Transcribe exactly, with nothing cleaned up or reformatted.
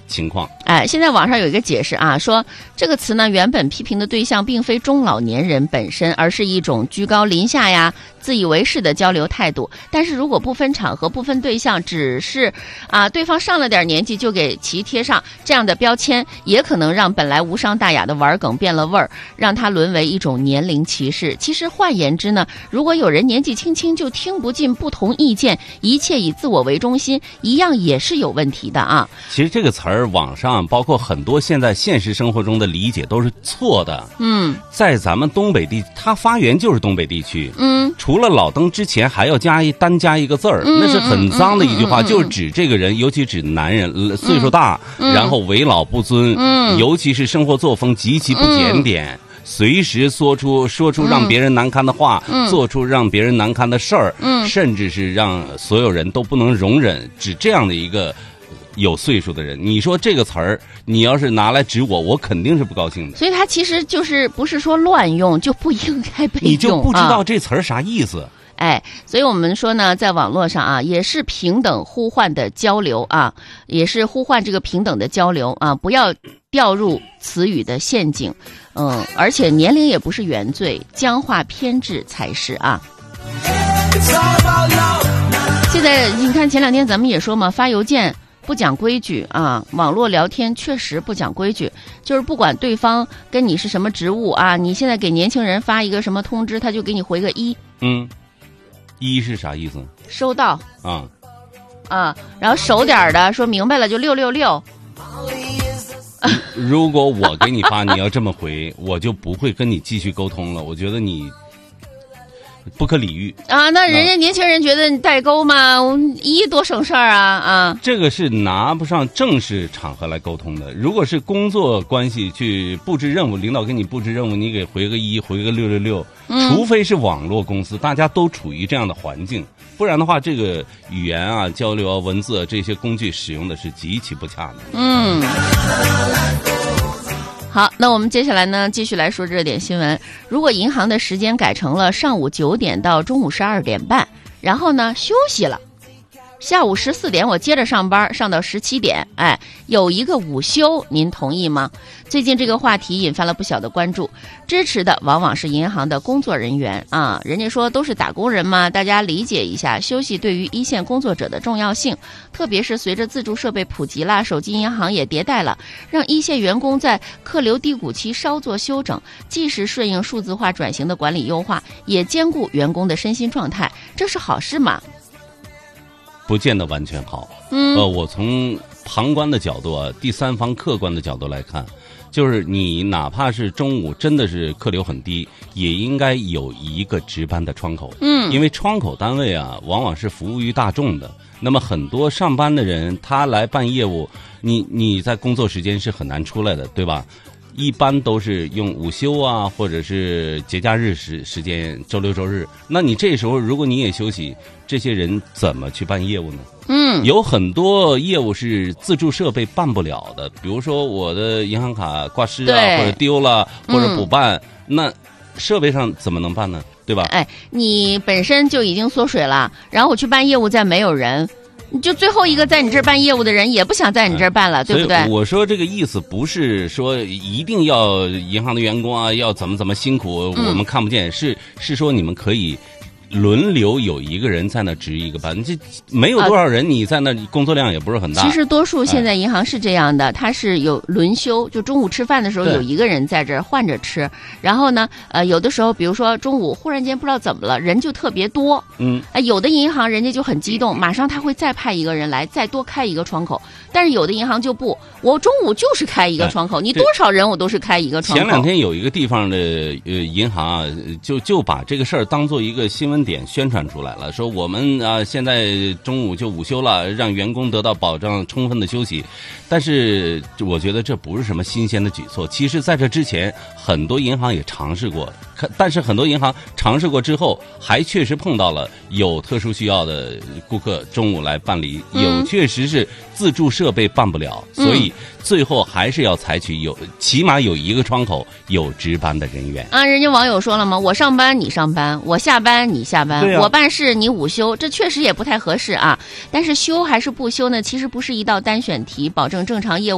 情况。 哎，现在网上有一个解释啊，说这个词呢，原本批评的对象并非中老年人本身，而是一种居高临下呀、自以为是的交流态度。但是如果不分场合、不分对象，只是啊对方上了点年纪就给其贴上这样的标签，也可能让本来无伤大雅的玩梗变了味儿，让它沦为一种年龄歧视。其实换言之呢，如果有人年纪轻轻就听不进不同意见，一切以自我为中心，一样也是有问题的啊。 其实这个词儿，网上包括很多现在现实生活中的理解都是错的。 嗯， 在咱们东北地，它发源就是东北地区。 嗯， 除了老登之前还要加一单加一个字儿、 嗯， 那是很脏的一句话， 嗯嗯嗯、 就是指这个人，尤其指男人、嗯、岁数大、嗯，然后为老不尊， 嗯， 尤其是生活作风极其不检点。嗯，随时说出说出让别人难堪的话、嗯、做出让别人难堪的事儿、嗯，甚至是让所有人都不能容忍，指这样的一个有岁数的人。你说这个词儿，你要是拿来指我，我肯定是不高兴的。 所以它其实就是不是说乱用就不应该被用， 你就不知道这词儿啥意思。啊哎，所以我们说呢，在网络上啊，也是平等呼唤的交流啊，也是呼唤这个平等的交流啊，不要掉入词语的陷阱。嗯，而且年龄也不是原罪，僵化偏执才是啊。现在你看前两天咱们也说嘛，发邮件不讲规矩啊，网络聊天确实不讲规矩，就是不管对方跟你是什么职务啊，你现在给年轻人发一个什么通知，他就给你回个一。 嗯。一是啥意思？ 收到啊啊，然后熟点的说明白了就六六六。 如果我给你发，你要这么回，我就不会跟你继续沟通了。我觉得你不可理喻啊！那人家年轻人觉得你代沟嘛，一多省事儿啊啊！ 这个是拿不上正式场合来沟通的。如果是工作关系去布置任务，领导给你布置任务，你给回个一，回个六六六。嗯、除非是网络公司，大家都处于这样的环境，不然的话，这个语言啊、交流啊、文字啊这些工具使用的是极其不恰的。 嗯。好，那我们接下来呢，继续来说热点新闻。如果银行的时间改成了上午九点到中午十二点半，然后呢休息了，下午十四点我接着上班，上到十七点，哎，有一个午休，您同意吗？最近这个话题引发了不小的关注，支持的往往是银行的工作人员啊，人家说都是打工人嘛，大家理解一下休息对于一线工作者的重要性，特别是随着自助设备普及啦，手机银行也迭代了，让一线员工在客流低谷期稍作休整，既是顺应数字化转型的管理优化，也兼顾员工的身心状态，这是好事嘛？ 不见得完全好。 嗯， 呃，我从旁观的角度啊，第三方客观的角度来看，就是你哪怕是中午真的是客流很低，也应该有一个值班的窗口。 嗯， 因为窗口单位啊，往往是服务于大众的。那么很多上班的人，他来办业务，你你在工作时间是很难出来的，对吧？一般都是用午休啊，或者是节假日时时间，周六周日。那你这时候如果你也休息，这些人怎么去办业务呢？ 嗯， 有很多业务是自助设备办不了的，比如说我的银行卡挂失啊，或者丢了，或者补办，嗯、那设备上怎么能办呢？对吧？ 哎，你本身就已经缩水了，然后我去办业务再没有人。你就最后一个在你这儿办业务的人也不想在你这儿办了，对不对？ 我说这个意思不是说一定要银行的员工啊要怎么怎么辛苦， 嗯、 我们看不见，是是说你们可以轮流有一个人在那值一个班，这没有多少人，你在那工作量也不是很大。 其实多数现在银行是这样的，它是有轮休，就中午吃饭的时候有一个人在这儿换着吃，然后呢，呃，有的时候比如说中午忽然间不知道怎么了，人就特别多， 嗯， 呃，有的银行人家就很激动，马上他会再派一个人来，再多开一个窗口，但是有的银行就不，我中午就是开一个窗口，你多少人我都是开一个窗口。 前两天有一个地方的呃银行啊，就就把这个事儿当做一个新闻点宣传出来了，说我们啊现在中午就午休了，让员工得到保障充分的休息。但是我觉得这不是什么新鲜的举措，其实在这之前很多银行也尝试过，但是很多银行尝试过之后还确实碰到了有特殊需要的顾客中午来办理，有确实是自助设备办不了， 嗯、 所以最后还是要采取有起码有一个窗口有值班的人员啊。人家网友说了吗？我上班你上班，我下班你下班， 啊、 我办事你午休，这确实也不太合适啊。但是休还是不休呢？其实不是一道单选题，保证正常业务